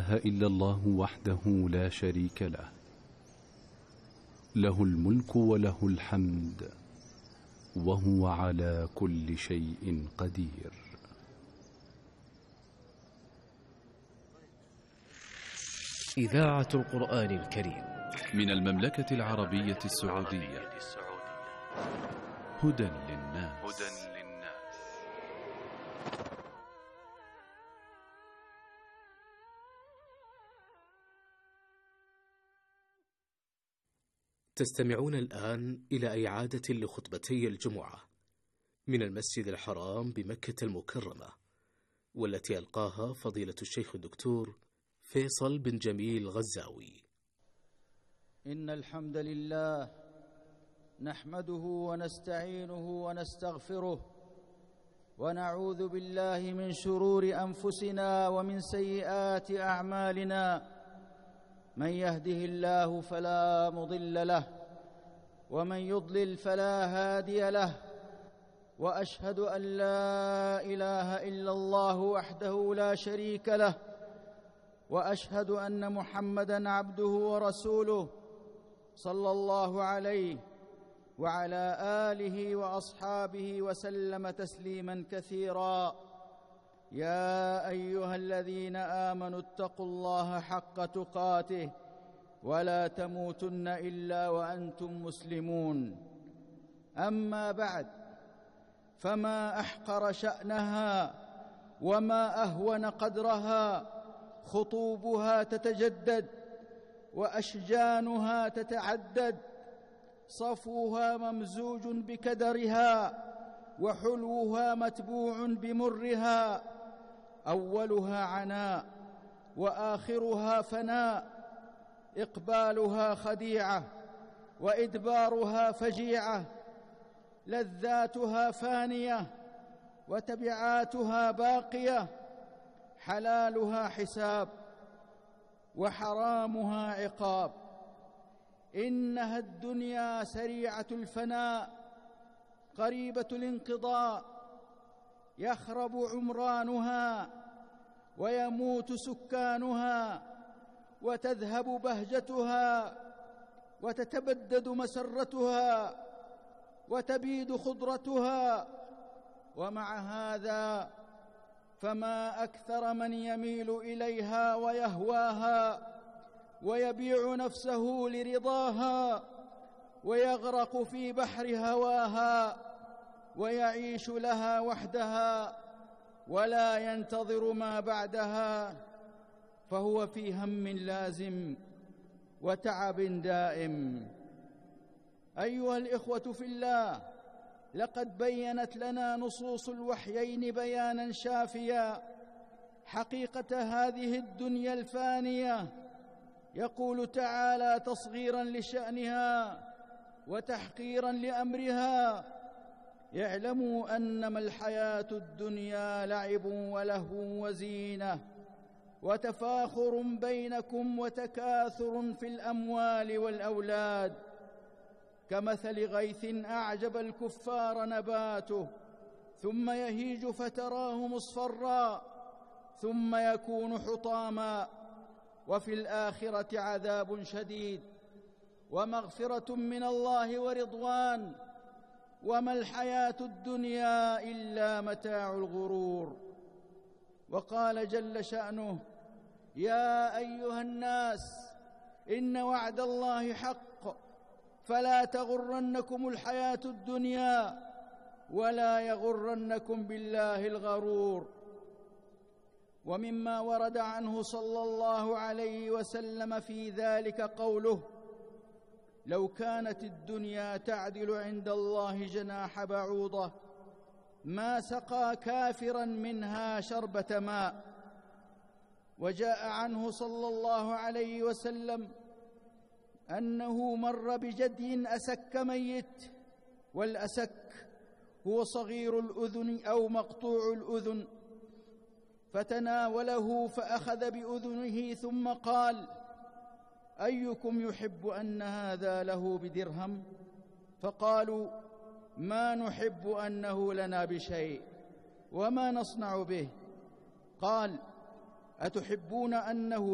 إله إلا الله وحده لا شريك له، له الملك وله الحمد وهو على كل شيء قدير. إذاعة القرآن الكريم من المملكة العربية السعودية. هدى للناس. تستمعون الآن إلى إعادة لخطبتي الجمعة من المسجد الحرام بمكة المكرمة، والتي ألقاها فضيلة الشيخ الدكتور فيصل بن جميل غزاوي. إن الحمد لله نحمده ونستعينه ونستغفره، ونعوذ بالله من شرور أنفسنا ومن سيئات أعمالنا. من يهده الله فلا مضل له، ومن يضلل فلا هادي له، وأشهد أن لا إله إلا الله وحده لا شريك له، وأشهد أن محمدًا عبده ورسوله صلى الله عليه وعلى آله وأصحابه وسلم تسليمًا كثيرًا. يا أيها الذين آمنوا اتقوا الله حق تقاته ولا تموتن إلا وأنتم مسلمون. أما بعد، فما أحقر شأنها وما أهون قدرها. خطوبها تتجدد وأشجانها تتعدد، صفوها ممزوج بكدرها وحلوها متبوع بمرها. أولها عناء وآخرها فناء، إقبالها خديعة وإدبارها فجيعة، لذاتها فانية وتبعاتها باقية، حلالها حساب وحرامها عقاب. إنها الدنيا سريعة الفناء قريبة الانقضاء، يخرب عمرانها ويموت سكانها، وتذهب بهجتها وتتبدد مسرتها وتبيد خضرتها. ومع هذا فما أكثر من يميل إليها ويهواها ويبيع نفسه لرضاها، ويغرق في بحر هواها ويعيش لها وحدها ولا ينتظر ما بعدها، فهو في هم لازم وتعب دائم. أيها الإخوة في الله، لقد بيّنت لنا نصوص الوحيين بياناً شافيا حقيقة هذه الدنيا الفانية. يقول تعالى تصغيراً لشأنها وتحقيراً لأمرها: اعلموا أنما الحياة الدنيا لعب ولهو وزينة وتفاخر بينكم وتكاثر في الأموال والأولاد، كمثل غيث أعجب الكفار نباته ثم يهيج فتراه مصفرا ثم يكون حطاما، وفي الآخرة عذاب شديد ومغفرة من الله ورضوان، وما الحياة الدنيا إلا متاع الغرور. وقال جل شأنه: يا أيها الناس إن وعد الله حق فلا تغرنكم الحياة الدنيا ولا يغرنكم بالله الغرور. ومما ورد عنه صلى الله عليه وسلم في ذلك قوله: لو كانت الدنيا تعدل عند الله جناح بعوضة ما سقى كافرا منها شربة ماء. وجاء عنه صلى الله عليه وسلم أنه مر بجدي أسك ميت، والأسك هو صغير الأذن أو مقطوع الأذن، فتناوله فأخذ بأذنه ثم قال: أيكم يحب أن هذا له بدرهم؟ فقالوا: ما نحب أنه لنا بشيء، وما نصنع به؟ قال: أتحبون أنه